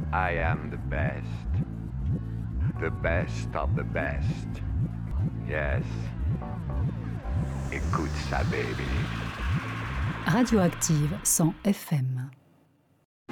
I am the best of the best. Yes. Écoute ça, baby. Radioactive 100 FM.